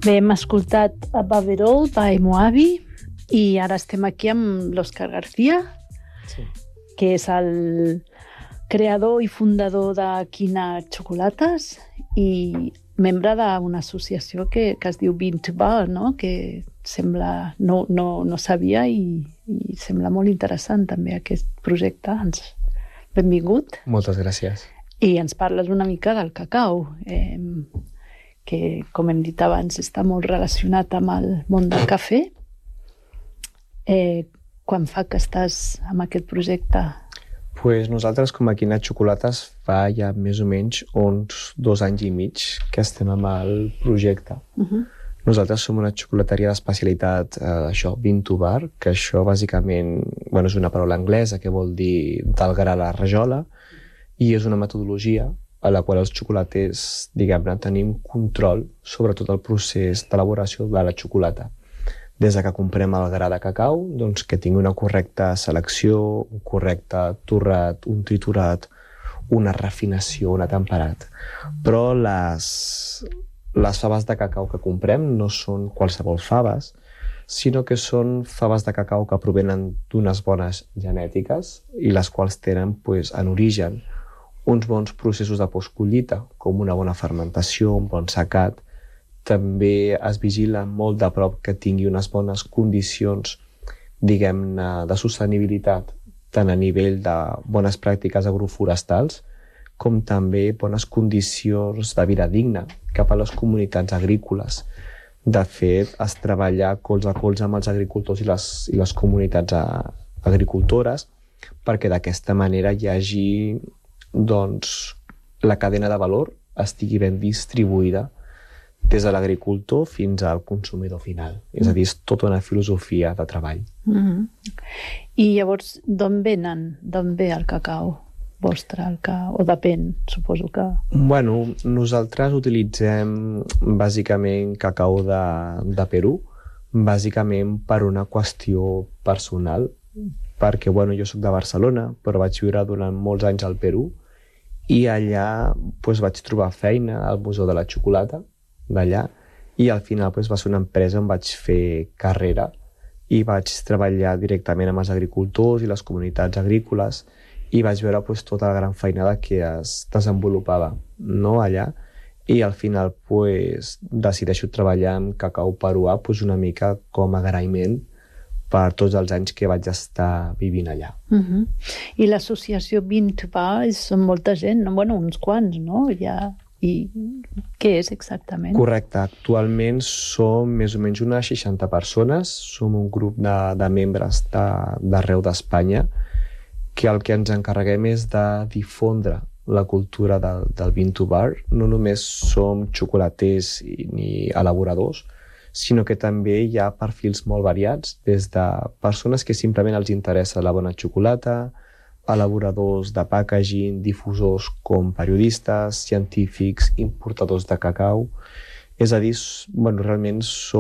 Bé, hem escoltat a Baverol by Moavi i ara estem aquí amb l'Òscar García, que és el creador i fundador de Quina Xocolates i membre d'una associació que es diu Bean to Bar, no? Que sembla, no sabia i sembla molt interessant també aquest projecte. Benvingut. Moltes gràcies. I ens parles una mica del cacau, que, com hem dit abans, està molt relacionat amb el món del cafè. Quan fa que estàs amb aquest projecte? Pues nosaltres, com a Quina Xocolates, fa ja més o menys uns 2 anys i mig que estem amb el projecte. Nosaltres som una xocolateria d'especialitat, això, Bean to Bar, que això bàsicament és una paraula anglesa que vol dir del gra a la rajola, i és una metodologia a la qual els xocolaters, diguem-ne, tenim control sobre tot el procés d'elaboració de la xocolata. Des que comprem el gra de cacau, doncs que tingui una correcta selecció, un correcte torrat, un triturat, una refinació, un atemperat. Però les faves de cacau que comprem no són qualsevol faves, sinó que són faves de cacau que provenen d'unes bones genètiques i les quals tenen en origen uns bons processos de postcollita, com una bona fermentació, un bon secat. També es vigila molt de prop que tingui unes bones condicions, diguem-ne, de sostenibilitat, tant a nivell de bones pràctiques agroforestals, com també bones condicions de vida digna cap a les comunitats agrícoles. De fet, es treballa colze a colze amb els agricultors i les comunitats agricultores perquè d'aquesta manera hi hagi, la cadena de valor estigui ben distribuïda des de l'agricultor fins al consumidor final. És a dir, és tota una filosofia de treball. I llavors, d'on ve el cacau vostre? O depèn, suposo que... Nosaltres utilitzem bàsicament cacau de Perú, bàsicament per una qüestió personal, perquè jo soc de Barcelona, però vaig viure durant molts anys al Perú i allà vaig trobar feina al Museu de la Xocolata d'allà i al final va ser una empresa on vaig fer carrera i vaig treballar directament amb els agricultors i les comunitats agrícoles i vaig veure tota la gran feinada que es desenvolupava allà i al final decideixo treballar amb cacau peruà una mica com a agraïment per tots els anys que vaig estar vivint allà. I l'associació Bean to Bar són molta gent, uns quants, no? I què és exactament? Correcte. Actualment som més o menys unes 60 persones. Som un grup de membres d'arreu d'Espanya que el que ens encarreguem és de difondre la cultura del Bean to Bar. No només som xocolaters ni elaboradors, sinó que també hi ha perfils molt variats, des de persones que simplement els interessa la bona xocolata, elaboradors de packaging, difusors com periodistes, científics, importadors de cacau. És a dir, realment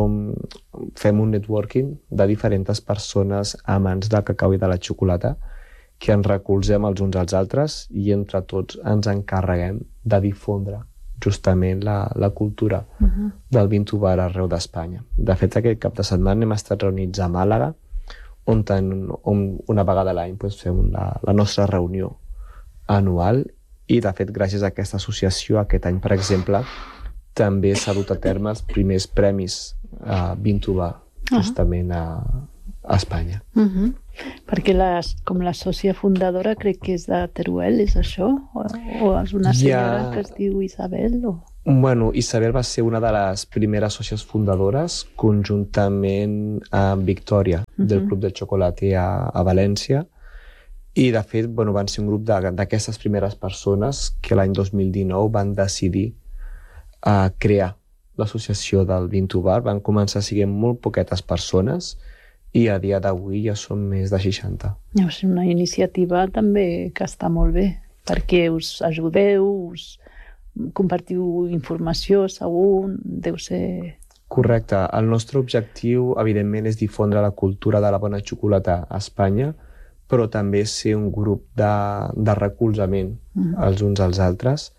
fem un networking de diferents persones amants del cacau i de la xocolata que ens recolzem els uns als altres i entre tots ens encarreguem de difondre justament la cultura del Bean to Bar arreu d'Espanya. De fet, aquest cap de setmana hem estat reunits a Màlaga, on una vegada a l'any fem la nostra reunió anual i, de fet, gràcies a aquesta associació, aquest any, per exemple, també s'ha dut a terme els primers premis Bean to Bar, justament a Espanya. Perquè com la sòcia fundadora crec que és de Teruel, és això? O és una senyora que es diu Isabel? Isabel va ser una de les primeres sòcies fundadores conjuntament amb Victòria, del Club del Chocolate a València, i de fet van ser un grup d'aquestes primeres persones que l'any 2019 van decidir crear l'associació del Bean to Bar. Van començar a ser molt poquetes persones i a dia d'avui ja són més de 60. És una iniciativa també que està molt bé, perquè us ajudeu, compartiu informació, segur, deu ser... Correcte. El nostre objectiu, evidentment, és difondre la cultura de la bona xocolata a Espanya, però també ser un grup de recolzament els uns als altres,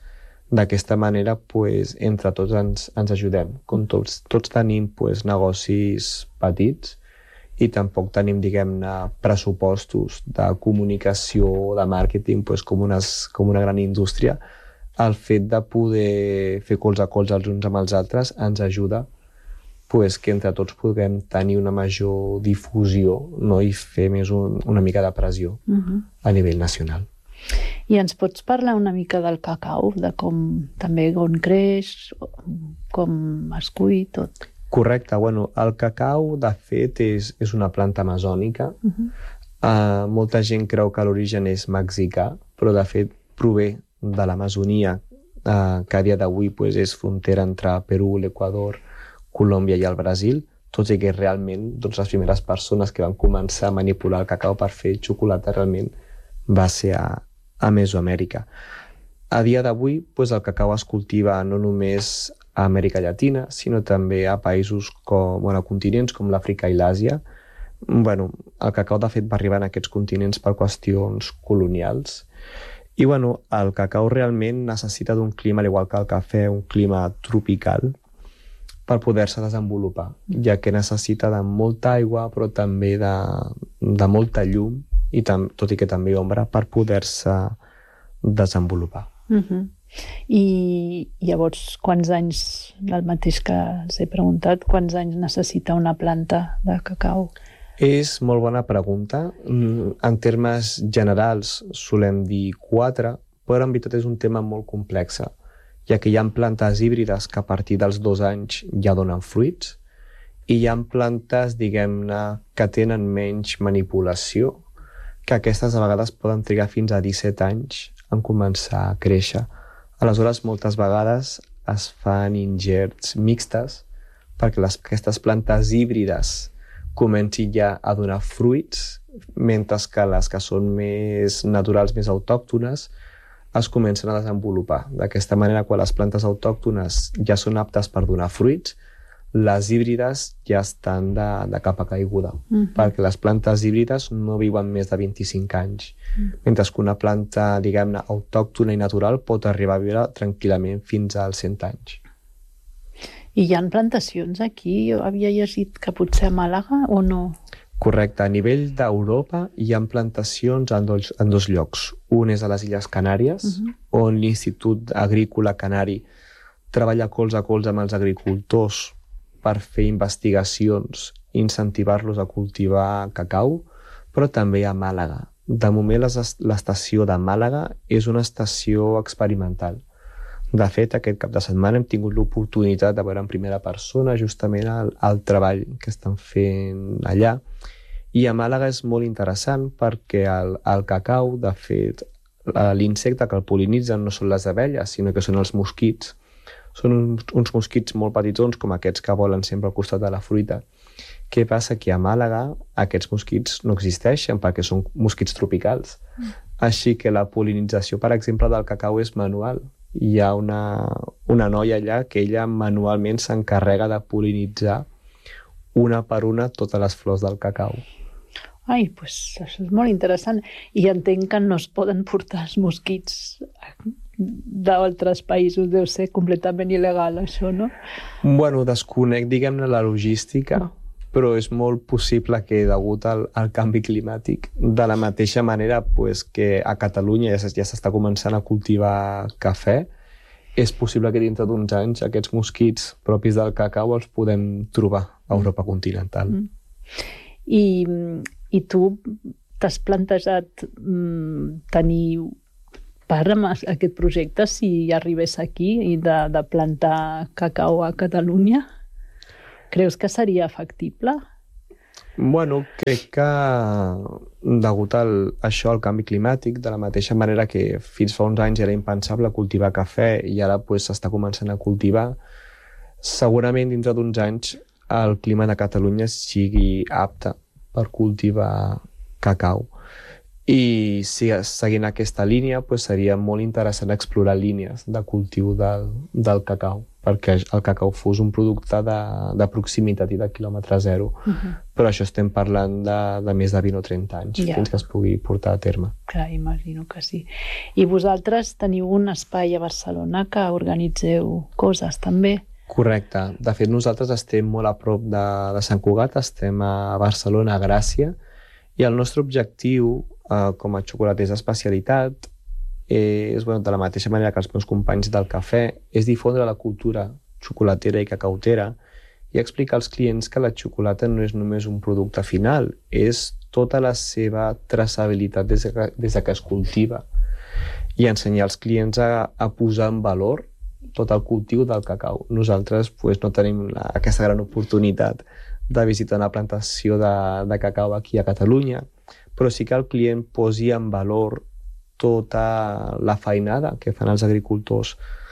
D'aquesta manera, entre tots ens ajudem. Com tots tenim negocis petits i tampoc tenim, diguem-ne, pressupostos de comunicació o de màrqueting com una gran indústria, el fet de poder fer colze a colze els uns amb els altres ens ajuda que entre tots puguem tenir una major difusió, no? I fer més una mica de pressió a nivell nacional. I ens pots parlar una mica del cacau, de com també on creix, com es cull, tot? Correcte. El cacau, de fet, és una planta amazònica. Molta gent creu que l'origen és mexicà, però de fet prové de l'Amazonia, que a dia d'avui és frontera entre Perú, l'Equador, Colòmbia i el Brasil, tot i que realment les primeres persones que van començar a manipular el cacau per fer xocolata realment va ser a Mesoamèrica. A dia d'avui el cacau es cultiva no només a Amèrica Llatina, sinó també a països a continents com l'Àfrica i l'Àsia. El cacau de fet va arribar en aquests continents per qüestions colonials. I el cacau realment necessita d'un clima, al igual que el cafè, un clima tropical, per poder-se desenvolupar, ja que necessita de molta aigua, però també de molta llum, i tot i que també ombra, per poder-se desenvolupar. I llavors, quants anys, el mateix que els he preguntat, quants anys necessita una planta de cacau? És molt bona pregunta. En termes generals solem dir 4, però en veritat és un tema molt complex, ja que hi ha plantes híbrides que a partir dels 2 anys ja donen fruits i hi ha plantes, diguem-ne, que tenen menys manipulació, que aquestes a vegades poden trigar fins a 17 anys en començar a créixer. Aleshores, moltes vegades es fan ingerts mixtes perquè aquestes plantes híbrides comencin ja a donar fruits, mentre que les que són més naturals, més autòctones, es comencen a desenvolupar. D'aquesta manera, quan les plantes autòctones ja són aptes per donar fruits, les híbrides ja estan de capa caiguda, perquè les plantes híbrides no viuen més de 25 anys, mentre que una planta, diguem-ne, autòctona i natural pot arribar a viure tranquil·lament fins als 100 anys. I hi ha plantacions aquí? Jo havia llegit que potser a Màlaga o no? Correcte. A nivell d'Europa hi ha plantacions en 2 llocs. Un és a les Illes Canàries, on l'Institut Agrícola Canari treballa colze a colze amb els agricultors per fer investigacions i incentivar-los a cultivar cacau, però també a Màlaga. De moment l'estació de Màlaga és una estació experimental. De fet, aquest cap de setmana hem tingut l'oportunitat de veure en primera persona justament el treball que estan fent allà. I a Màlaga és molt interessant perquè el cacau, de fet, l'insecte que el pol·linitzen no són les abelles, sinó que són els mosquits. Són uns mosquits molt petitons, com aquests que volen sempre al costat de la fruita. Què passa? Que a Màlaga aquests mosquits no existeixen perquè són mosquits tropicals. Així que la pol·linització, per exemple, del cacau és manual. Hi ha una noia allà que ella manualment s'encarrega de pol·linitzar una per una totes les flors del cacau. Ai, doncs això és molt interessant. I entenc que no es poden portar els mosquits d'altres països, deu ser completament il·legal, això, no? Desconec, diguem-ne, la logística, però és molt possible que, degut al canvi climàtic, de la mateixa manera que a Catalunya ja s'està començant a cultivar cafè, és possible que dintre d'uns anys aquests mosquits propis del cacau els podem trobar a Europa continental. I tu t'has plantejat tenir part amb aquest projecte si arribés aquí i de plantar cacau a Catalunya? Creus que seria factible? Crec que degut a això, al canvi climàtic, de la mateixa manera que fins fa uns anys era impensable cultivar cafè i ara s'està començant a cultivar, segurament dintre d'uns anys el clima de Catalunya sigui apte per cultivar cacau. I si seguint aquesta línia seria molt interessant explorar línies de cultiu del cacau, perquè el cacau fos un producte de proximitat i de quilòmetre zero. Però això estem parlant de més de 20 o 30 anys fins que es pugui portar a terme. Clar, imagino que sí. I vosaltres teniu un espai a Barcelona que organitzeu coses també? Correcte. De fet, nosaltres estem molt a prop de Sant Cugat, estem a Barcelona, a Gràcia, i el nostre objectiu com a xocolaters d'especialitat és, de la mateixa manera que els meus companys del cafè, és difondre la cultura xocolatera i cacautera i explicar als clients que la xocolata no és només un producte final, és tota la seva traçabilitat des que es cultiva, i ensenyar als clients a posar en valor tot el cultiu del cacau. Nosaltres no tenim aquesta gran oportunitat de visitar una plantació de cacau aquí a Catalunya, però sí que el client posi en valor tota la feinada que fan els agricultors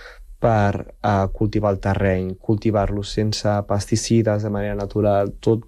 per cultivar el terreny, cultivar-lo sense pesticides, de manera natural,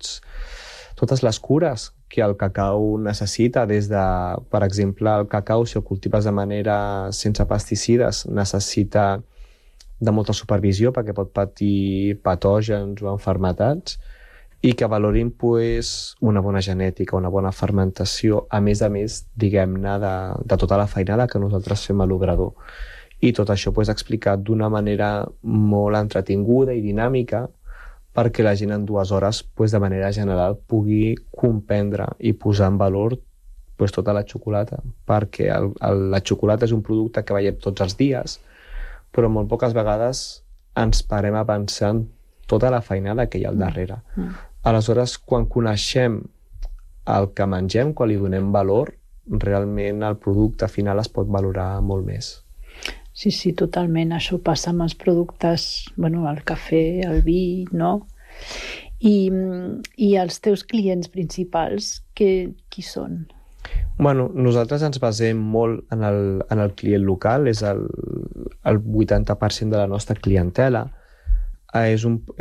totes les cures que el cacau necessita, des de, per exemple, el cacau, si el cultives de manera sense pesticides, necessita de molta supervisió perquè pot patir patògens o malalties, i que valorin una bona genètica, una bona fermentació, a més, diguem-ne, de tota la feinada que nosaltres fem a l'obrador. I tot això explicat d'una manera molt entretinguda i dinàmica perquè la gent en 2 hores, de manera general, pugui comprendre i posar en valor tota la xocolata, perquè la xocolata és un producte que veiem tots els dies, però molt poques vegades ens parem a pensar en tota la feinada que hi ha al darrere. Aleshores, quan coneixem el que mengem, quan li donem valor, realment el producte final es pot valorar molt més. Sí, totalment. Això passa amb els productes, el cafè, el vi, no? I els teus clients principals, qui són? Nosaltres ens basem molt en el client local, és el 80% de la nostra clientela. És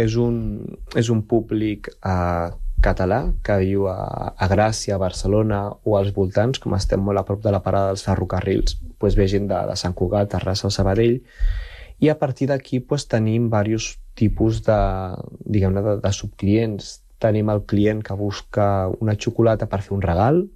un públic català que viu a Gràcia, a Barcelona o als voltants, com estem molt a prop de la parada dels ferrocarrils, ve gent de Sant Cugat, Terrassa o Sabadell, i a partir d'aquí tenim diversos tipus de subclients. Tenim el client que busca una xocolata per fer un regal,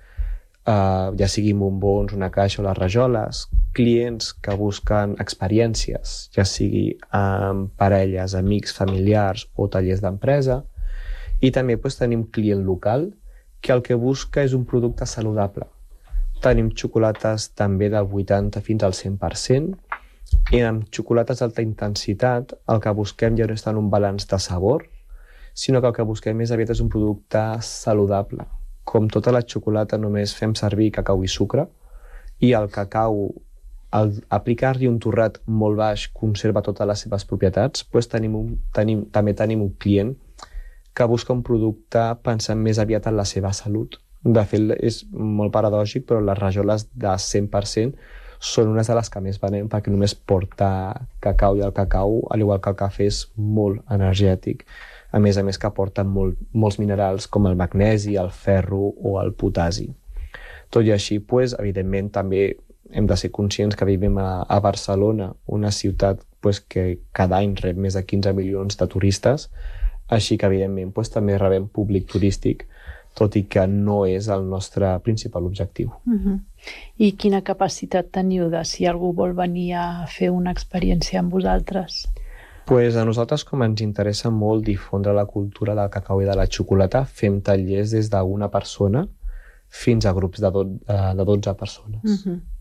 ja siguin bombons, una caixa o les rajoles, clients que busquen experiències, ja sigui amb parelles, amics, familiars o tallers d'empresa, i també tenim client local que el que busca és un producte saludable. Tenim xocolates també del 80 fins al 100%, i amb xocolates d'alta intensitat el que busquem ja no és tant un balanç de sabor, sinó que el que busquem més aviat és un producte saludable. Com tota la xocolata, només fem servir cacau i sucre, i el cacau, al aplicar-li un torrat molt baix, conserva totes les seves propietats. També tenim un client que busca un producte pensant més aviat en la seva salut. De fet, és molt paradògic, però les rajoles de 100% són unes de les que més venem, perquè només porta cacau, i el cacau, al igual que el cafè, és molt energètic. A més que aporten molts minerals com el magnesi, el ferro o el potasi. Tot i així, evidentment, també hem de ser conscients que vivim a Barcelona, una ciutat que cada any rep més de 15 milions de turistes, així que, evidentment, també rebem públic turístic, tot i que no és el nostre principal objectiu. I quina capacitat teniu si algú vol venir a fer una experiència amb vosaltres? A nosaltres, com ens interessa molt difondre la cultura del cacau i de la xocolata, fem tallers des d'una persona fins a grups de 12 persones.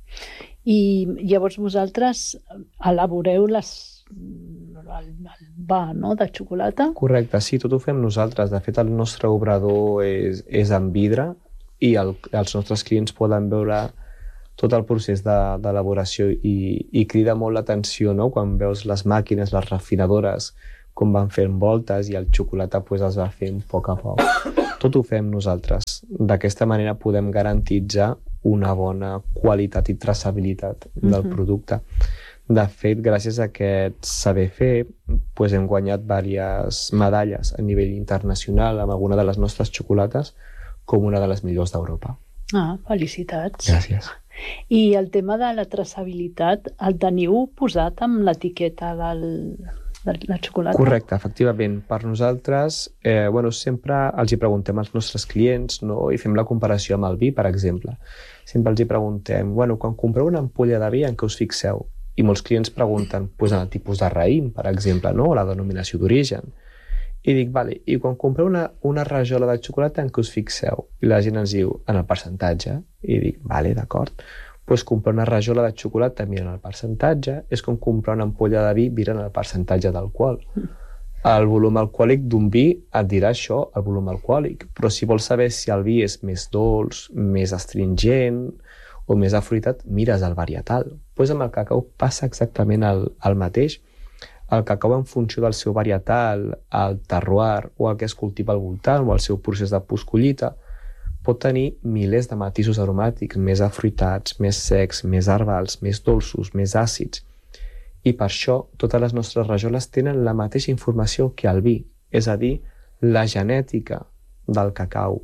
I llavors vosaltres elaboreu el va, no?, de xocolata? Correcte, sí, tot ho fem nosaltres. De fet, el nostre obrador és en vidre i els nostres clients poden veure tot el procés d'elaboració i crida molt l'atenció, no?, quan veus les màquines, les refinadores, com van fent voltes i el xocolata es va fent a poc. Tot ho fem nosaltres. D'aquesta manera podem garantitzar una bona qualitat i traçabilitat del producte. De fet, gràcies a aquest saber fer, hem guanyat diverses medalles a nivell internacional amb alguna de les nostres xocolates com una de les millors d'Europa. Felicitats. Gràcies. I el tema de la traçabilitat el teniu posat amb l'etiqueta de la xocolata? Correcte, efectivament. Per nosaltres, sempre els hi preguntem als nostres clients, no? I fem la comparació amb el vi, per exemple. Sempre els hi preguntem, quan compreu una ampolla de vi, en què us fixeu? I molts clients pregunten en el tipus de raïm, per exemple, no? O la denominació d'origen. I dic, vale, i quan compreu una rajola de xocolata, en què us fixeu? I la gent ens diu, en el percentatge. I dic, vale, d'acord. Doncs comprar una rajola de xocolata mirant el percentatge és com comprar una ampolla de vi mirant el percentatge d'alcohol. El volum alcohòlic d'un vi et dirà això, el volum alcohòlic. Però si vols saber si el vi és més dolç, més astringent o més afruitat, mires el varietal. Doncs amb el cacau passa exactament el mateix. El cacau, en funció del seu varietal, el terroir o el que es cultiva al voltant o el seu procés de postcollita, pot tenir milers de matisos aromàtics, més afruitats, més secs, més herbals, més dolços, més àcids. I per això totes les nostres rajoles tenen la mateixa informació que el vi, és a dir, la genètica del cacau,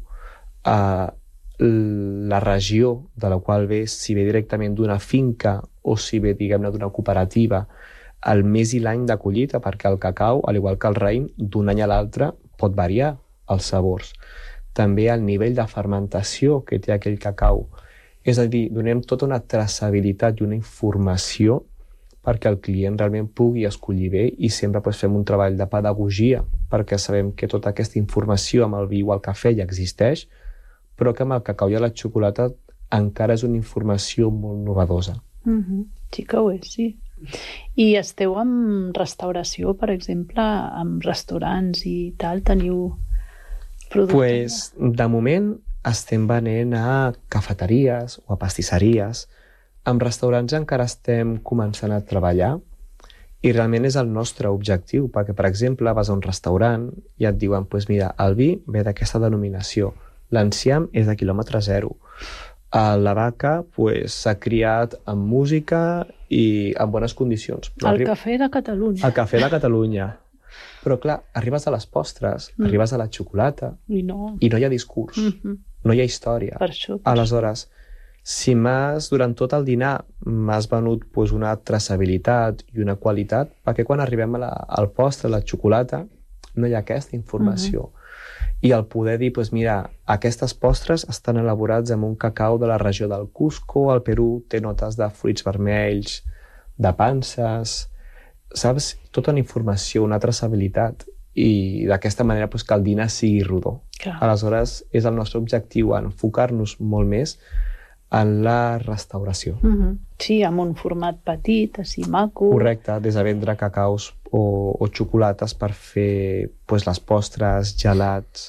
la regió de la qual ve, si ve directament d'una finca o si ve, diguem-ne, d'una cooperativa, el mes i l'any de collita, perquè el cacau, al igual que el raïm, d'un any a l'altre pot variar els sabors. També el nivell de fermentació que té aquell cacau. És a dir, donem tota una traçabilitat i una informació perquè el client realment pugui escollir bé i sempre fem un treball de pedagogia perquè sabem que tota aquesta informació amb el vi o el cafè ja existeix, però que amb el cacau i la xocolata encara és una informació molt novedosa. Sí que ho és, sí. I esteu en restauració, per exemple, amb restaurants i tal? Teniu productes? De moment estem venent a cafeteries o a pastisseries. Amb restaurants encara estem començant a treballar i realment és el nostre objectiu, perquè, per exemple, vas a un restaurant i et diuen, mira, el vi ve d'aquesta denominació, l'enciam és de quilòmetre zero, la vaca s'ha criat amb música i en bones condicions. El cafè de Catalunya. El cafè de Catalunya. Però, clar, arribes a les postres, arribes a la xocolata i no hi ha discurs, no hi ha història. Per això. Aleshores, si durant tot el dinar m'has venut una traçabilitat i una qualitat, perquè quan arribem al postre, a la xocolata, no hi ha aquesta informació. I el poder dir, mira, aquestes postres estan elaborats amb un cacau de la regió del Cusco, al Perú, té notes de fruits vermells, de panses, saps? Tota una informació, una traçabilitat, i d'aquesta manera que el dinar sigui rodó. Clar. Aleshores, és el nostre objectiu enfocar-nos molt més en la restauració. Sí, amb un format petit, així maco. Correcte, des de vendre cacaus o xocolates per fer les postres, gelats,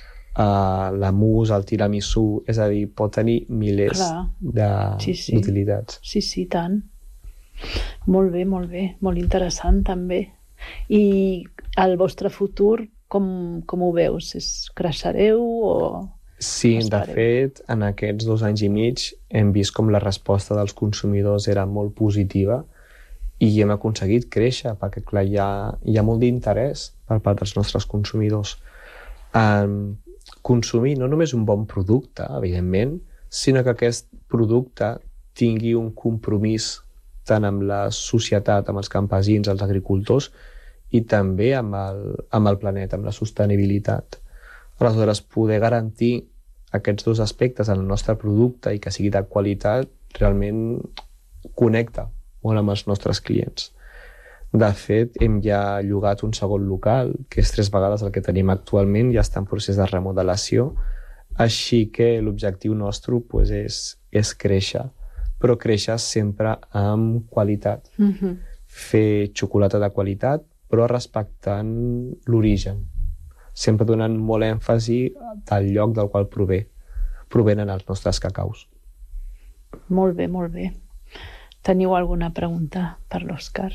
la mousse, el tiramisú, és a dir, pot tenir milers d'utilitats. Sí, tant. Molt bé, molt interessant també. I el vostre futur, com ho veus? Creixereu o...? Sí, de fet, en aquests 2 anys i mig hem vist com la resposta dels consumidors era molt positiva i hem aconseguit créixer, perquè clar, hi ha molt d'interès per part dels nostres consumidors en consumir no només un bon producte, evidentment, sinó que aquest producte tingui un compromís tant amb la societat, amb els campesins, els agricultors, i també amb el planeta, amb la sostenibilitat. Aleshores, poder garantir aquests 2 aspectes en el nostre producte i que sigui de qualitat realment connecta molt amb els nostres clients. De fet, hem ja llogat un segon local, que és 3 vegades el que tenim actualment, ja està en procés de remodelació, així que l'objectiu nostre és créixer, però créixer sempre amb qualitat. Fer xocolata de qualitat, però respectant l'origen, sempre donant molt èmfasi del lloc del qual provenen els nostres cacaus. Molt bé, molt bé. Teniu alguna pregunta per l'Òscar?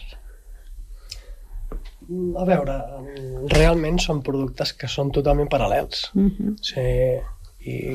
A veure, realment són productes que són totalment paral·lels. I